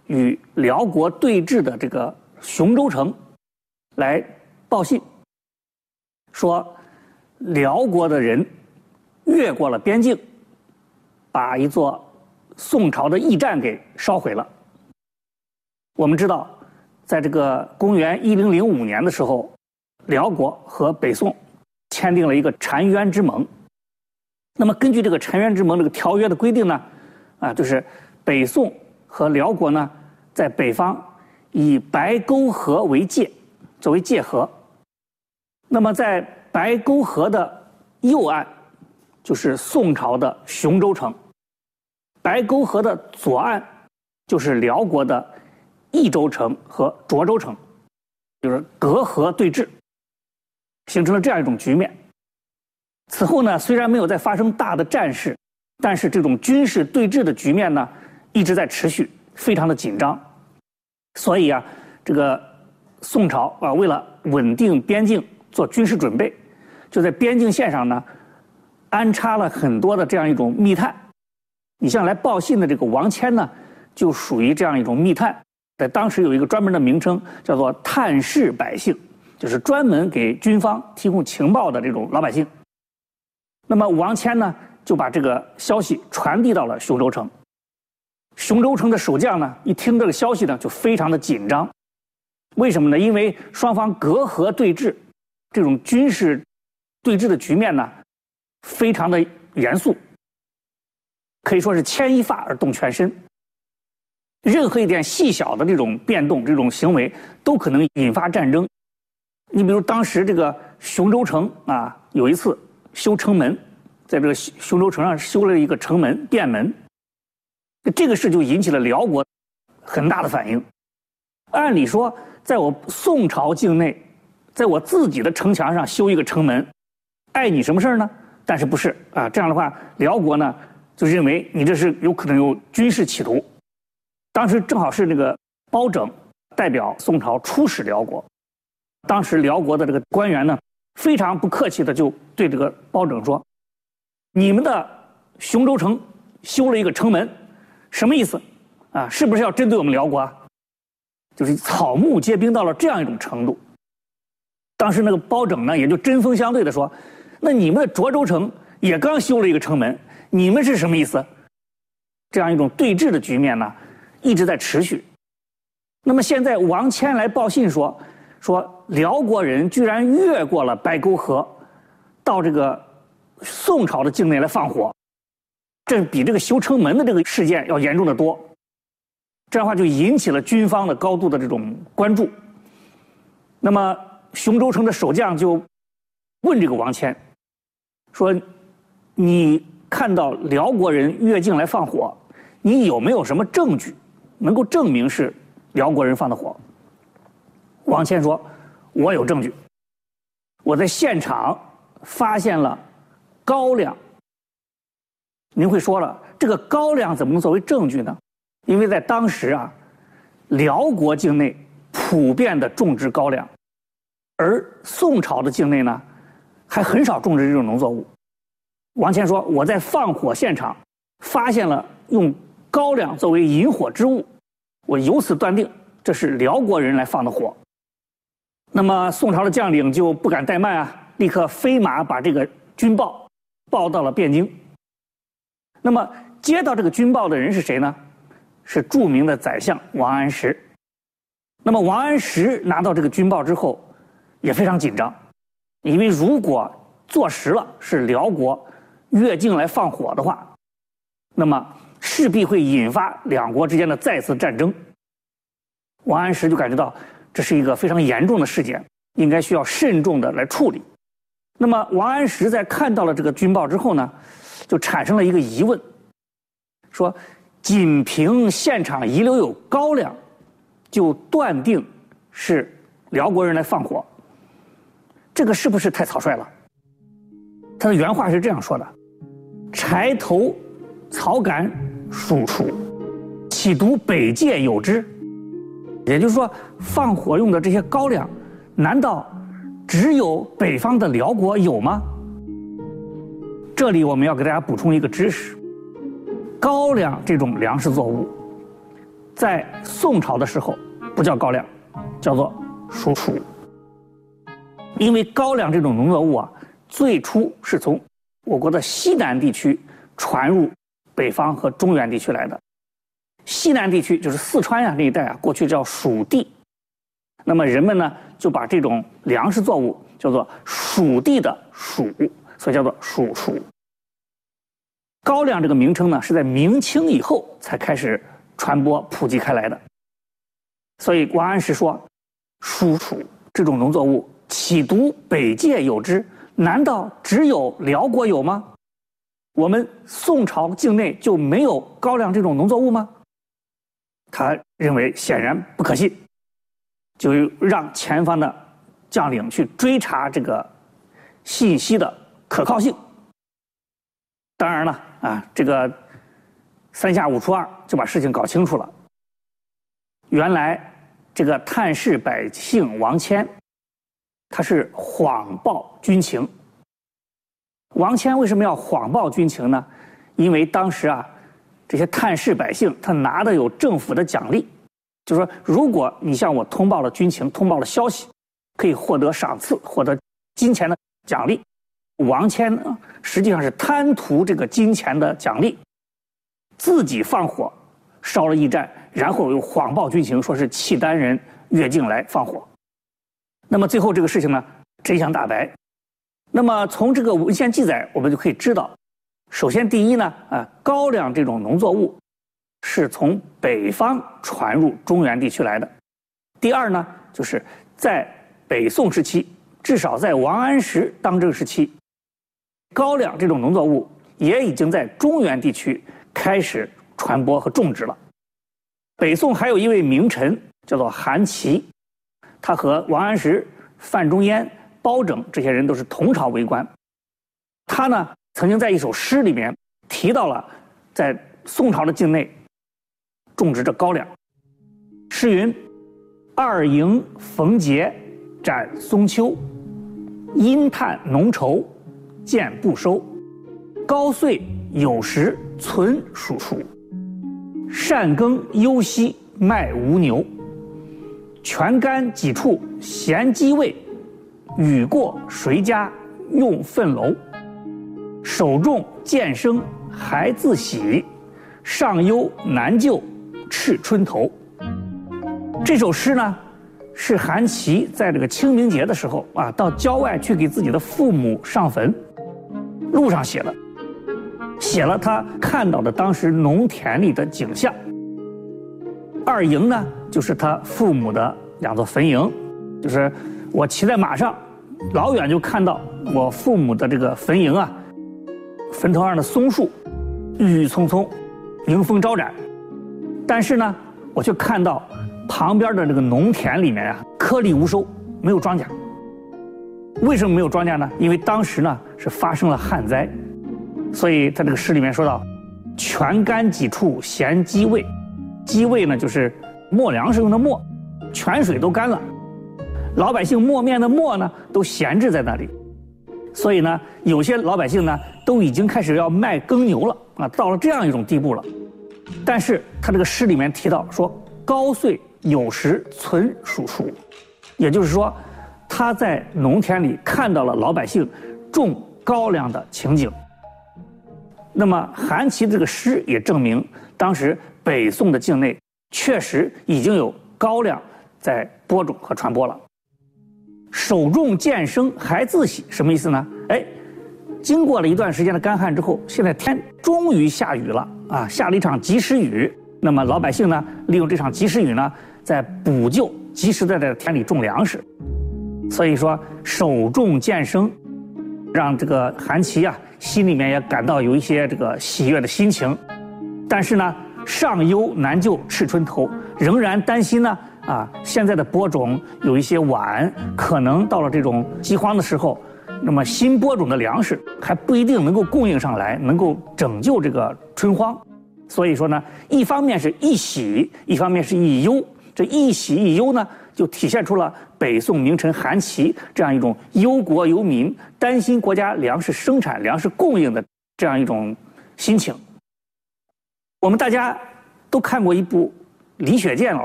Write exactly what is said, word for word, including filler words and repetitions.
与辽国对峙的这个雄州城来报信，说辽国的人越过了边境，把一座宋朝的驿站给烧毁了。我们知道，在这个公元一零零五年的时候，辽国和北宋签订了一个澶渊之盟。那么根据这个澶渊之盟这个条约的规定呢，啊，就是北宋和辽国呢，在北方以白沟河为界，作为界河。那么在白沟河的右岸，就是宋朝的雄州城；白沟河的左岸，就是辽国的益州城和涿州城，就是隔河对峙，形成了这样一种局面。此后呢，虽然没有再发生大的战事，但是这种军事对峙的局面呢，一直在持续，非常的紧张。所以啊，这个宋朝啊，为了稳定边境，做军事准备，就在边境线上呢，安插了很多的这样一种密探。你像来报信的这个王谦呢，就属于这样一种密探，在当时有一个专门的名称，叫做探视百姓，就是专门给军方提供情报的这种老百姓。那么王谦呢，就把这个消息传递到了雄州城。雄州城的守将呢，一听这个消息呢，就非常的紧张。为什么呢？因为双方隔河对峙，这种军事对峙的局面呢，非常的严肃，可以说是牵一发而动全身。任何一点细小的这种变动、这种行为，都可能引发战争。你比如当时这个雄州城啊，有一次修城门，在这个雄州城上修了一个城门便门，这个事就引起了辽国很大的反应。按理说，在我宋朝境内，在我自己的城墙上修一个城门，碍你什么事儿呢？但是不是啊？这样的话，辽国呢就认为你这是有可能有军事企图。当时正好是那个包拯代表宋朝出使辽国，当时辽国的这个官员呢，非常不客气的就对这个包拯说：“你们的雄州城修了一个城门，什么意思？啊，是不是要针对我们辽国啊？”就是草木皆兵到了这样一种程度。当时那个包拯呢，也就针锋相对的说：“那你们的涿州城也刚修了一个城门，你们是什么意思？”这样一种对峙的局面呢，一直在持续。那么现在王谦来报信说，说辽国人居然越过了白沟河，到这个宋朝的境内来放火，这比这个修城门的这个事件要严重的多。这样的话就引起了军方的高度的这种关注。那么雄州城的守将就问这个王谦说：“你看到辽国人越境来放火，你有没有什么证据能够证明是辽国人放的火？”王谦说：“我有证据，我在现场发现了高粱。”您会说了，这个高粱怎么能作为证据呢？因为在当时啊，辽国境内普遍的种植高粱，而宋朝的境内呢，还很少种植这种农作物。王谦说：“我在放火现场发现了用高粱作为引火之物，我由此断定这是辽国人来放的火。”那么宋朝的将领就不敢怠慢啊，立刻飞马把这个军报报到了汴京。那么接到这个军报的人是谁呢？是著名的宰相王安石。那么王安石拿到这个军报之后，也非常紧张，因为如果坐实了是辽国越境来放火的话，那么势必会引发两国之间的再次战争。王安石就感觉到这是一个非常严重的事件，应该需要慎重的来处理。那么王安石在看到了这个军报之后呢，就产生了一个疑问，说仅凭现场遗留有高粱，就断定是辽国人来放火，这个是不是太草率了？他的原话是这样说的：“柴头、草杆、属黍，岂独北界有之？”也就是说，放火用的这些高粱，难道只有北方的辽国有吗？这里我们要给大家补充一个知识：高粱这种粮食作物， 在宋朝的时候不叫高粱，叫做黍黍。因为高粱这种农作物啊，最初是从我国的西南地区传入北方和中原地区来的。西南地区就是四川呀、啊、这一带啊，过去叫蜀地。那么人们呢就把这种粮食作物叫做蜀地的黍，所以叫做黍黍。高粱这个名称呢是在明清以后才开始传播普及开来的。所以王安石说，黍黍这种农作物岂独北界有之？难道只有辽国有吗？我们宋朝境内就没有高粱这种农作物吗？他认为显然不可信，就让前方的将领去追查这个信息的可靠性。当然了啊，这个三下五除二就把事情搞清楚了。原来这个探视百姓王谦，他是谎报军情。王谦为什么要谎报军情呢？因为当时啊，这些探视百姓他拿的有政府的奖励，就是说，如果你向我通报了军情，通报了消息，可以获得赏赐，获得金钱的奖励。王谦呢，实际上是贪图这个金钱的奖励，自己放火烧了驿站，然后又谎报军情，说是契丹人越境来放火。那么最后这个事情呢，真相大白。那么从这个文献记载，我们就可以知道，首先第一呢，啊，高粱这种农作物是从北方传入中原地区来的。第二呢，就是在北宋时期，至少在王安石当政时期，高粱这种农作物也已经在中原地区开始传播和种植了。北宋还有一位名臣叫做韩琦，他和王安石、范仲淹、包拯这些人都是同朝为官。他呢曾经在一首诗里面提到了在宋朝的境内种植着高粱。诗云：二迎逢节展松秋，阴叹浓稠见不收。高岁有时存黍黍，善耕忧息卖无牛。泉干几处闲鸡喂，雨过谁家用粪篓。手种渐生还自喜，上忧难救赤春头。这首诗呢，是韩琦在这个清明节的时候啊，到郊外去给自己的父母上坟，路上写的，写了他看到的当时农田里的景象。二营呢，就是他父母的两座坟茔，就是我骑在马上，老远就看到我父母的这个坟茔啊，坟头上的松树郁郁葱葱，迎风招展。但是呢，我却看到旁边的这个农田里面啊，颗粒无收，没有庄稼。为什么没有庄稼呢？因为当时呢是发生了旱灾，所以他这个诗里面说到：泉干几处闲鸡喂。鸡喂呢就是磨粮食用的磨，泉水都干了，老百姓磨面的磨呢都闲置在那里。所以呢，有些老百姓呢都已经开始要卖耕牛了啊，到了这样一种地步了。但是他这个诗里面提到说，高岁有时存黍黍，也就是说，他在农田里看到了老百姓种高粱的情景。那么韩琦这个诗也证明，当时北宋的境内确实已经有高粱在播种和传播了。手种渐生还自喜，什么意思呢？哎，经过了一段时间的干旱之后，现在天终于下雨了啊，下了一场及时雨。那么老百姓呢，利用这场及时雨呢，在补救，及时的在田里种粮食。所以说，手种渐生，让这个韩琦啊，心里面也感到有一些这个喜悦的心情。但是呢，上忧难救赤春头，仍然担心呢，啊，现在的播种有一些晚，可能到了这种饥荒的时候，那么新播种的粮食还不一定能够供应上来，能够拯救这个春荒。所以说呢，一方面是一喜，一方面是一忧。这一喜一忧呢，就体现出了北宋名臣韩琦这样一种忧国忧民、担心国家粮食生产、粮食供应的这样一种心情。我们大家都看过一部李雪健老